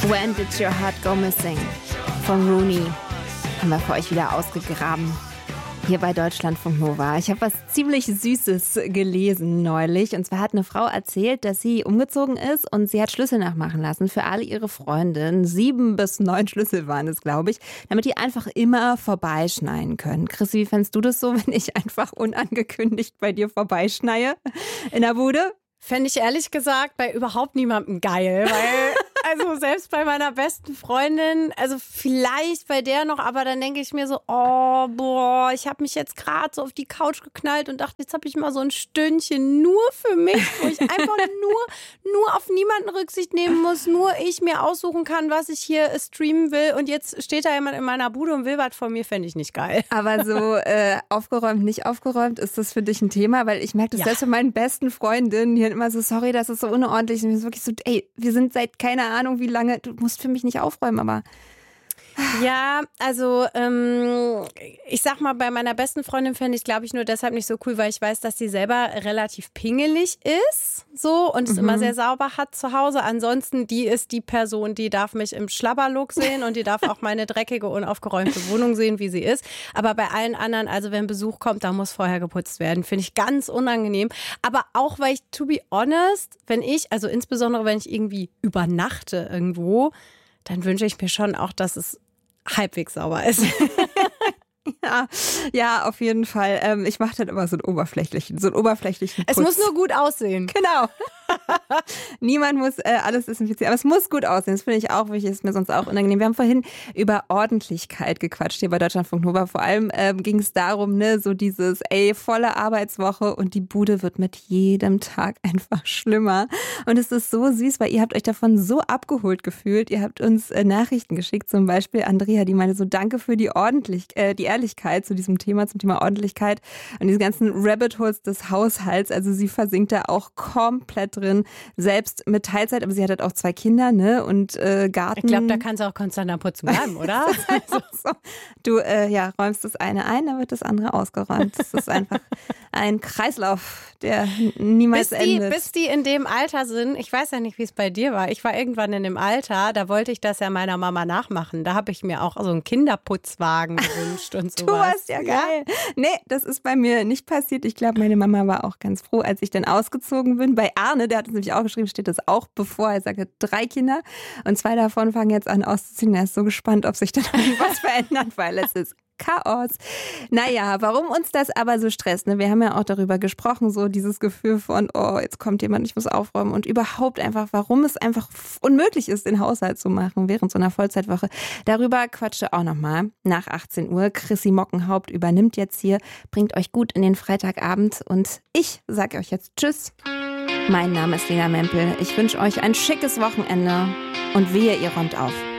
When Did Your Heart Go Missing von Rooney haben wir für euch wieder ausgegraben. Hier bei Deutschlandfunk Nova. Ich habe was ziemlich Süßes gelesen neulich. Und zwar hat eine Frau erzählt, dass sie umgezogen ist und sie hat Schlüssel nachmachen lassen für alle ihre Freundinnen. 7 bis 9 Schlüssel waren es, glaube ich, damit die einfach immer vorbeischneien können. Chrissy, wie fändest du das so, wenn ich einfach unangekündigt bei dir vorbeischneie in der Bude? Fände ich ehrlich gesagt bei überhaupt niemandem geil, weil also selbst bei meiner besten Freundin, also vielleicht bei der noch, aber dann denke ich mir so, oh boah, ich habe mich jetzt gerade so auf die Couch geknallt und dachte, jetzt habe ich mal so ein Stündchen nur für mich, wo ich einfach nur auf niemanden Rücksicht nehmen muss, nur ich mir aussuchen kann, was ich hier streamen will und jetzt steht da jemand in meiner Bude und will was von mir, fände ich nicht geil. Aber so aufgeräumt, nicht aufgeräumt, ist das für dich ein Thema? Weil ich merke das selbst von meinen besten Freundinnen, die immer so, sorry, das ist so unordentlich. Und wir sind wirklich so, ey, wir sind seit keine Ahnung wie lange, du musst für mich nicht aufräumen, aber... Ja, also ich sag mal, bei meiner besten Freundin fände ich, glaube ich, nur deshalb nicht so cool, weil ich weiß, dass sie selber relativ pingelig ist so und es immer sehr sauber hat zu Hause. Ansonsten, die ist die Person, die darf mich im Schlabberlook sehen und die darf auch meine dreckige, unaufgeräumte Wohnung sehen, wie sie ist. Aber bei allen anderen, also wenn Besuch kommt, da muss vorher geputzt werden. Finde ich ganz unangenehm. Aber auch, weil ich, to be honest, also insbesondere, wenn ich irgendwie übernachte irgendwo, dann wünsche ich mir schon auch, dass es halbwegs sauber ist. Ja, auf jeden Fall. Ich mache dann immer so einen oberflächlichen Putz. Es muss nur gut aussehen. Genau. Niemand muss alles desinfizieren, aber es muss gut aussehen. Das finde ich auch wichtig, ist mir sonst auch unangenehm. Wir haben vorhin über Ordentlichkeit gequatscht hier bei Deutschlandfunk Nova. Vor allem ging es darum, ne, so dieses, volle Arbeitswoche und die Bude wird mit jedem Tag einfach schlimmer. Und es ist so süß, weil ihr habt euch davon so abgeholt gefühlt. Ihr habt uns Nachrichten geschickt, zum Beispiel Andrea, die meinte so, danke für die Ehrlichkeit zu diesem Thema, zum Thema Ordentlichkeit und diese ganzen Rabbit Holes des Haushalts. Also sie versinkt da auch komplett drin, selbst mit Teilzeit, aber sie hat halt auch 2 Kinder, ne, und Garten. Ich glaube, da kannst du auch konstant am Putzen bleiben, oder? Also so. Du räumst das eine ein, dann wird das andere ausgeräumt. Das ist einfach ein Kreislauf, der niemals endet. Bis die in dem Alter sind, ich weiß ja nicht, wie es bei dir war, ich war irgendwann in dem Alter, da wollte ich das ja meiner Mama nachmachen. Da habe ich mir auch so einen Kinderputzwagen gewünscht und sowas. Du warst ja geil. Nee, das ist bei mir nicht passiert. Ich glaube, meine Mama war auch ganz froh, als ich dann ausgezogen bin. Bei Arne, der hat es nämlich auch geschrieben, steht das auch bevor. Er sagte 3 Kinder und 2 davon fangen jetzt an auszuziehen. Er ist so gespannt, ob sich dann irgendwas verändert, weil es ist Chaos. Naja, warum uns das aber so stresst, ne? Wir haben ja auch darüber gesprochen, so dieses Gefühl von, oh, jetzt kommt jemand, ich muss aufräumen und überhaupt einfach, warum es einfach unmöglich ist, den Haushalt zu machen während so einer Vollzeitwoche. Darüber quatsche auch nochmal nach 18 Uhr. Chrissy Mockenhaupt übernimmt jetzt hier, bringt euch gut in den Freitagabend und ich sage euch jetzt Tschüss. Mein Name ist Lena Mempel. Ich wünsche euch ein schickes Wochenende und wehe, ihr räumt auf.